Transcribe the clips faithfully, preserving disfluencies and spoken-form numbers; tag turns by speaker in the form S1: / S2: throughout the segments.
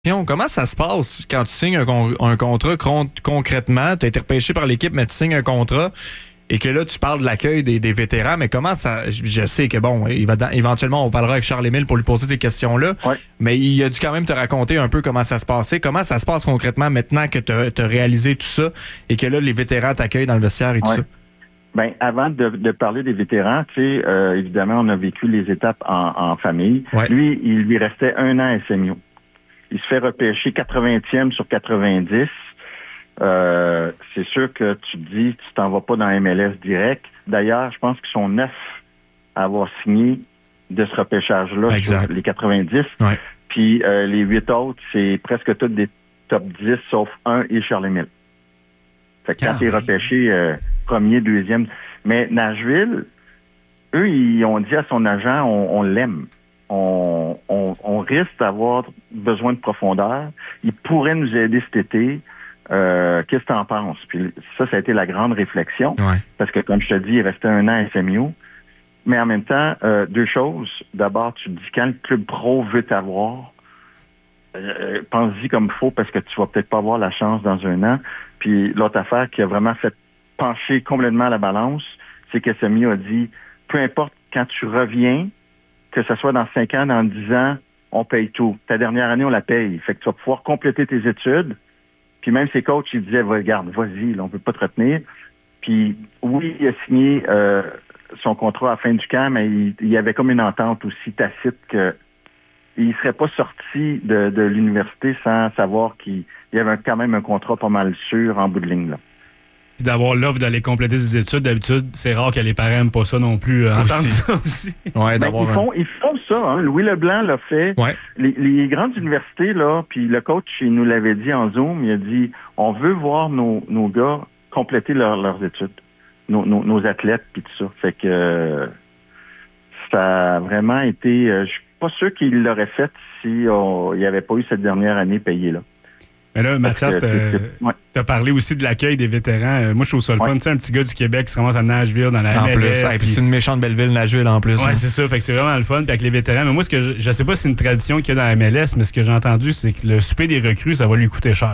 S1: Comment ça se passe quand tu signes un, con- un contrat con- concrètement? Tu as été repêché par l'équipe, mais tu signes un contrat et que là, tu parles de l'accueil des, des vétérans. Mais comment ça... Je je sais que, bon, il va dans- éventuellement, on parlera avec Charles-Émile pour lui poser ces questions-là.
S2: Ouais.
S1: Mais il a dû quand même te raconter un peu comment ça se passait. Comment ça se passe concrètement maintenant que tu as réalisé tout ça et que là, les vétérans t'accueillent dans le vestiaire et tout
S2: Ouais.
S1: ça?
S2: Ben, avant de, de parler des vétérans, tu sais, euh, évidemment, on a vécu les étapes en, en famille.
S1: Ouais.
S2: Lui, il lui restait un an à S M U. Il se fait repêcher quatre-vingtième sur quatre-vingt-dix. Euh, c'est sûr que tu te dis, tu t'en vas pas dans M L S direct. D'ailleurs, je pense qu'ils sont neuf à avoir signé de ce repêchage-là
S1: Exact.
S2: sur les quatre-vingt-dix.
S1: Ouais.
S2: Puis euh, les huit autres, c'est presque tous des top dix, sauf un et Charles-Émile. Fait que quand
S1: Ah,
S2: t'es
S1: oui.
S2: repêché euh, premier, deuxième. Mais Nashville, eux, ils ont dit à son agent, on, on l'aime. On, on, on risque d'avoir besoin de profondeur. Il pourrait nous aider cet été. Euh, qu'est-ce que tu en penses? Puis ça, ça a été la grande réflexion.
S1: Ouais.
S2: Parce que, comme je te dis, il restait un an à S M U. Mais en même temps, euh, deux choses. D'abord, tu te dis, quand le club pro veut t'avoir, euh, pense-y comme il faut parce que tu vas peut-être pas avoir la chance dans un an. Puis l'autre affaire qui a vraiment fait pencher complètement la balance, c'est que S M U a dit, peu importe quand tu reviens, que ce soit dans cinq ans, dans dix ans, on paye tout. Ta dernière année, on la paye. Fait que tu vas pouvoir compléter tes études. Puis même ses coachs, ils disaient, regarde, vas-y, là, on ne peut pas te retenir. Puis oui, il a signé euh, son contrat à la fin du camp, mais il, il y avait comme une entente aussi tacite que il ne serait pas sorti de, de l'université sans savoir qu'il y avait un- quand même un contrat pas mal sûr en bout de ligne, là.
S3: Puis d'avoir l'offre d'aller compléter ses études, d'habitude, c'est rare que les parents n'aiment pas ça non plus. euh,
S1: Aussi.
S3: entendre ça aussi.
S1: Ouais,
S2: Ben,
S1: d'avoir
S2: ils,
S1: un-
S2: font, ils font ça. Hein. Louis Leblanc l'a fait.
S1: Ouais.
S2: Les, les grandes universités, là, puis le coach, il nous l'avait dit en Zoom, il a dit, on veut voir nos, nos gars compléter leur- leurs études, nos, nos, nos athlètes, puis tout ça. Fait que euh, ça a vraiment été... euh, je suis pas sûr qu'il l'aurait fait si on- il n'y avait pas eu cette dernière année payée, là.
S3: Mais là, Mathias,
S2: Parce que
S3: t'as
S2: c'est- c'est- ouais.
S3: t'as parlé aussi de l'accueil des vétérans. Euh, moi, je trouve ça le
S2: Ouais.
S3: fun. Tu sais, un petit gars du Québec qui se ramasse à Nashville, dans la
S1: En
S3: M L S.
S1: plus. Hey, puis
S3: puis-
S1: c'est une méchante belle ville, Nashville, en plus.
S3: Ouais,
S1: hein.
S3: c'est ça. Fait que c'est vraiment le fun. Puis avec les vétérans. Mais moi, ce que je, je sais pas si c'est une tradition qu'il y a dans la M L S, mais ce que j'ai entendu, c'est que le souper des recrues, ça va lui coûter cher.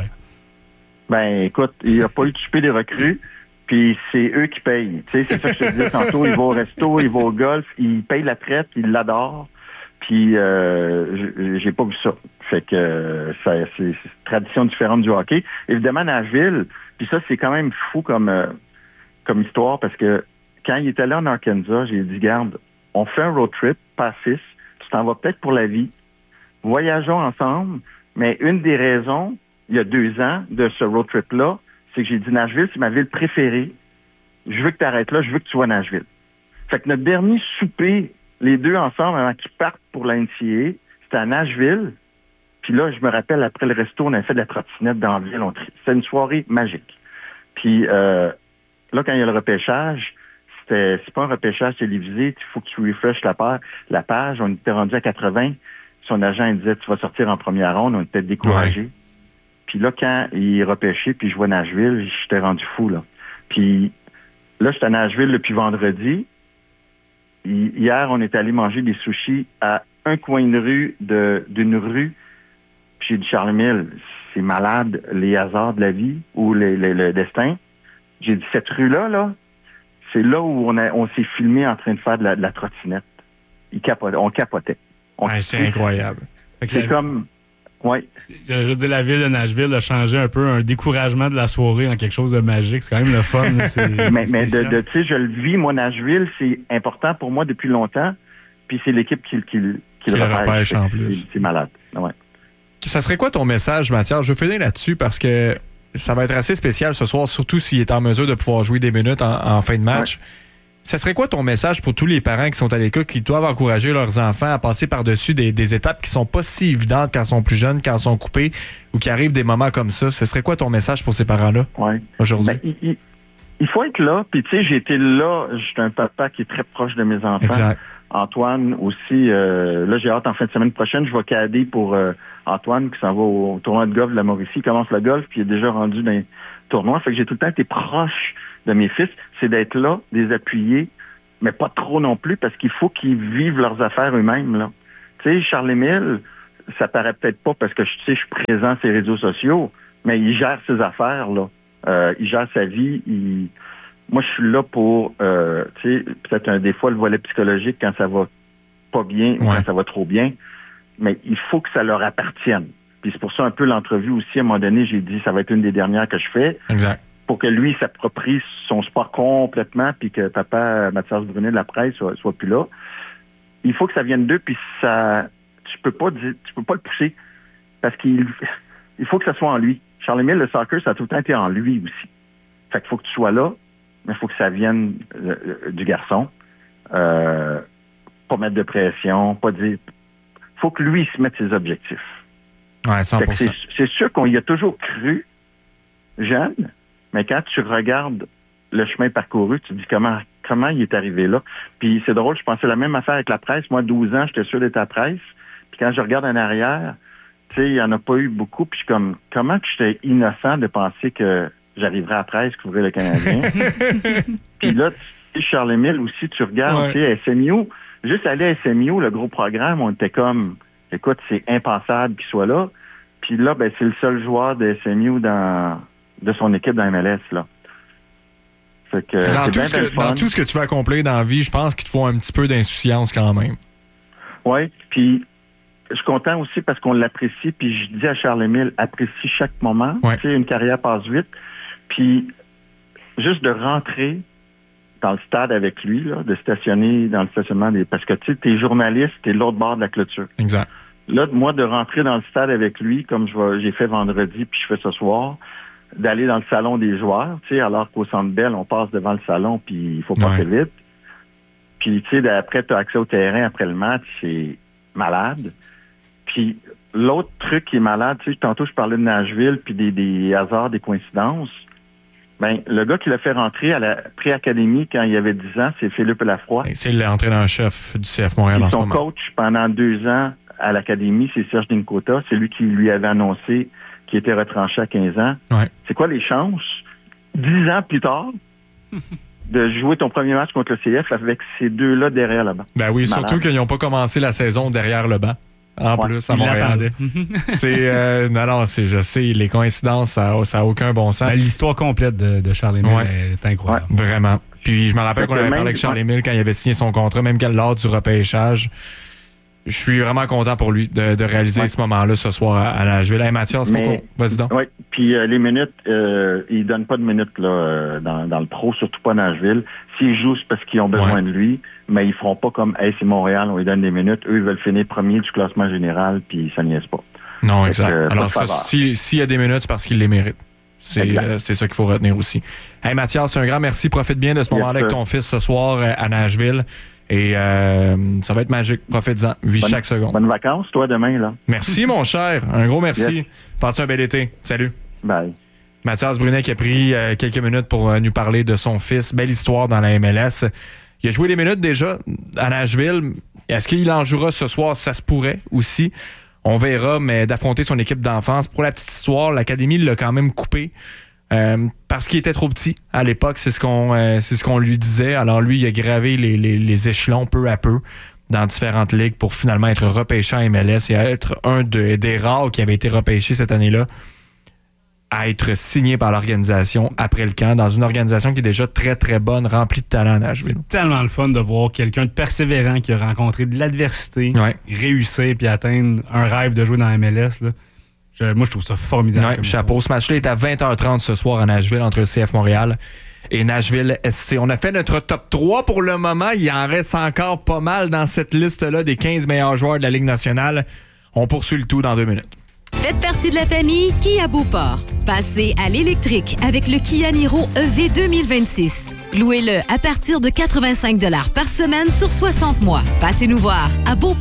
S2: Ben, écoute, il n'y a pas eu de souper des recrues, puis c'est eux qui payent. Tu sais, c'est ça que je te disais tantôt. Ils vont au resto, ils vont au golf, ils payent la traite, ils l'adorent. Puis, euh, j'ai- j'ai pas vu ça. Fait que euh, ça, c'est c'est une tradition différente du hockey. Évidemment, Nashville, puis ça, c'est quand même fou comme, euh, comme histoire, parce que quand il est allé en Arkansas, j'ai dit, garde, on fait un road trip, pas six, tu t'en vas peut-être pour la vie. Voyageons ensemble, mais une des raisons, il y a deux ans, de ce road trip-là, c'est que j'ai dit, Nashville, c'est ma ville préférée. Je veux que tu arrêtes là, je veux que tu vois Nashville. Fait que notre dernier souper, les deux ensemble, avant qu'ils partent pour la N C A A, c'était à Nashville. Puis là, je me rappelle, après le resto, on avait fait de la trottinette dans la ville. On tri- C'était une soirée magique. Puis euh, là, quand il y a le repêchage, c'était c'est pas un repêchage télévisé. Il faut que tu refreshes la page. La page, on était rendu à quatre-vingts. Son agent, il disait, tu vas sortir en première ronde. On était découragés. Puis là, quand il est repêché, puis je vois Nashville, j'étais rendu fou, là. Puis là, j'étais à Nashville depuis vendredi. Hi- Hier, on est allé manger des sushis à un coin de rue de, d'une rue. Puis j'ai dit, Charles-Émile, c'est malade, les hasards de la vie ou les- les- le destin. J'ai dit, cette rue-là, là, c'est là où on, a, on s'est filmé en train de faire de la, de la trottinette. Il capotait, on capotait. On-
S1: Ouais, c'est incroyable.
S3: Fait que
S2: C'est
S3: la-
S2: comme... Ouais.
S3: Je veux dire, la ville de Nashville a changé un peu un découragement de la soirée en quelque chose de magique. C'est quand même le fun. là. C'est-
S2: Mais,
S3: c'est
S2: mais de,
S3: spécial.
S2: de- tu sais, je le vis, moi, Nashville, c'est important pour moi depuis longtemps. Puis c'est l'équipe qui, qui, qui,
S1: Qui
S2: le
S1: le
S2: repêche.
S1: repêche en
S2: Fait que
S1: plus.
S2: C'est, c'est malade. Ouais.
S1: Ça serait quoi ton message, Mathias? Je veux finir là-dessus parce que ça va être assez spécial ce soir, surtout s'il est en mesure de pouvoir jouer des minutes en, en fin de match. Ça serait quoi ton message pour tous les parents qui sont à l'écoute, qui doivent encourager leurs enfants à passer par-dessus des, des étapes qui sont pas si évidentes quand ils sont plus jeunes, quand ils sont coupés, ou qui arrivent des moments comme ça? Ce serait quoi ton message pour ces parents-là
S2: Ouais.
S1: aujourd'hui?
S2: Ben, il, il- il faut être là. Puis, tu sais, j'ai été là. J'étais un papa qui est très proche de mes enfants.
S1: Exact.
S2: Antoine aussi. euh, là, j'ai hâte en fin de semaine prochaine. Je vais cader pour euh, Antoine qui s'en va au tournoi de golf de la Mauricie. Il commence le golf puis il est déjà rendu dans les tournois. Fait que j'ai tout le temps été proche de mes fils. C'est d'être là, de les appuyer, mais pas trop non plus parce qu'il faut qu'ils vivent leurs affaires eux-mêmes, là. Tu sais, Charles-Émile, ça paraît peut-être pas parce que je sais, je suis présent sur les réseaux sociaux, mais il gère ses affaires, là. Euh, il gère sa vie. Il... Moi, je suis là pour, euh, tu sais, peut-être un, des fois, le volet psychologique quand ça va pas bien ou
S1: ouais.
S2: quand ça va trop bien, mais il faut que ça leur appartienne. Puis c'est pour ça un peu l'entrevue aussi, à un moment donné, j'ai dit, ça va être une des dernières que je fais.
S1: Exact.
S2: Pour que lui s'approprie son sport complètement, puis que papa Mathias Brunet de la presse soit, soit plus là. Il faut que ça vienne d'eux, puis ça, tu peux pas dire, tu peux pas le pousser, parce qu'il il faut que ça soit en lui. Charles-Émile, le soccer, ça a tout le temps été en lui aussi. Fait qu'il faut que tu sois là, mais il faut que ça vienne euh, du garçon. Euh, pas mettre de pression, pas dire... faut que lui se mette ses objectifs.
S1: Ouais, cent pour cent.
S2: C'est, c'est sûr qu'on y a toujours cru, jeune, mais quand tu regardes le chemin parcouru, tu te dis comment, comment il est arrivé là. Puis c'est drôle, je pensais la même affaire avec la presse. Moi, douze ans, j'étais sûr d'être à la presse. Puis quand je regarde en arrière, tu sais, il n'y en a pas eu beaucoup. Puis je suis comme, comment que j'étais innocent de penser que j'arriverais à la presse couvrir le Canadien. Puis là, tu sais, Charles-Émile aussi, tu regardes, ouais. tu sais, S M U, juste aller à S M U, le gros programme, on était comme, écoute, c'est impensable qu'il soit là. Puis là, ben, c'est le seul joueur de S M U dans, de son équipe dans M L S, là. Fait que,
S1: dans, tout ce que, dans tout ce que tu veux accomplir dans la vie, je pense qu'il te faut un petit peu d'insouciance quand même.
S2: Oui, puis je suis content aussi parce qu'on l'apprécie, puis je dis à Charles-Émile, apprécie chaque moment.
S1: Ouais.
S2: Tu sais, une carrière passe vite. Puis juste de rentrer dans le stade avec lui, là, de stationner dans le stationnement des... Parce que tu sais, t'es journaliste, t'es de l'autre bord de la clôture.
S1: Exact.
S2: Là, moi, de rentrer dans le stade avec lui, comme je vais, j'ai fait vendredi, puis je fais ce soir, d'aller dans le salon des joueurs, tu sais, alors qu'au Centre Bell, on passe devant le salon, puis il faut passer
S1: ouais.
S2: vite. Puis, tu sais, après, tu as accès au terrain après le match, c'est malade. Puis, l'autre truc qui est malade, tu sais, tantôt, je parlais de Nashville, puis des, des hasards, des coïncidences. Ben, le gars qui l'a fait rentrer à la pré-académie quand il avait dix ans, c'est Philippe Lafroy.
S1: Et c'est l'entraîneur-chef du C F Montréal en ce moment.
S2: Son coach pendant deux ans à l'académie, c'est Serge Dinkota. C'est lui qui lui avait annoncé qu'il était retranché à quinze ans.
S1: Ouais.
S2: C'est quoi les chances, dix ans plus tard, de jouer ton premier match contre le C F avec ces deux-là derrière le banc?
S1: Ben oui, malade. Surtout qu'ils n'ont pas commencé la saison derrière le banc. En ouais, plus, à Montréal. c'est, euh, non, non, c'est, je sais, les coïncidences, ça n'a aucun bon sens.
S3: Ben, l'histoire complète de, de Charles-Émile ouais. est incroyable.
S1: Ouais, vraiment. Puis je me rappelle qu'on avait parlé avec Charles-Émile quand il avait signé son contrat, même lors du repêchage. Je suis vraiment content pour lui de, de réaliser ouais. ce moment-là ce soir à, à Nashville. Hey, Mathias, faut qu'on... vas-y donc.
S2: Oui, puis euh, les minutes, euh, ils ne donnent pas de minutes là, euh, dans, dans le pro, surtout pas à Nashville. S'ils jouent, c'est parce qu'ils ont besoin ouais. de lui, mais ils ne feront pas comme hey, c'est Montréal, on lui donne des minutes. Eux, ils veulent finir premier du classement général, puis ça niaise pas.
S1: Non, fait exact.
S2: Que,
S1: Alors, ça, si, s'il y a des minutes, c'est parce qu'ils les méritent. C'est, euh, c'est ça qu'il faut retenir aussi. Hey, Mathias, un grand merci. Profite bien de ce moment-là yes, avec ton fils ce soir euh, à Nashville. Et euh, ça va être magique. Profites-en. Vis bonne, chaque seconde.
S2: Bonnes vacances, toi, demain, là.
S1: Merci, mon cher. Un gros merci.
S2: Yes.
S1: Passez un bel été. Salut.
S2: Bye.
S1: Mathias Brunet qui a pris euh, quelques minutes pour euh, nous parler de son fils. Belle histoire dans la M L S. Il a joué des minutes déjà à Nashville. Est-ce qu'il en jouera ce soir? Ça se pourrait aussi. On verra, mais d'affronter son équipe d'enfance. Pour la petite histoire, l'Académie l'a quand même coupé. Euh, parce qu'il était trop petit à l'époque, c'est ce qu'on euh, c'est ce qu'on lui disait. Alors lui, il a gravé les, les, les échelons peu à peu dans différentes ligues pour finalement être repêché en M L S et être un de, des rares qui avait été repêché cette année-là à être signé par l'organisation après le camp, dans une organisation qui est déjà très très bonne, remplie de talent à Nashville.
S3: C'est tellement le fun de voir quelqu'un de persévérant qui a rencontré de l'adversité,
S1: ouais.
S3: réussir puis atteindre un rêve de jouer dans la M L S, là. Je, moi, je trouve ça formidable.
S1: Ouais, chapeau. Ce match-là est à vingt heures trente ce soir à Nashville entre le C F Montréal et Nashville S C. On a fait notre top trois pour le moment. Il en reste encore pas mal dans cette liste-là des quinze meilleurs joueurs de la Ligue nationale. On poursuit le tout dans deux minutes.
S4: Faites partie de la famille Kia Beauport. Passez à l'électrique avec le Kia Niro E V deux mille vingt-six. Louez-le à partir de quatre-vingt-cinq dollars par semaine sur soixante mois. Passez nous voir à Beauport.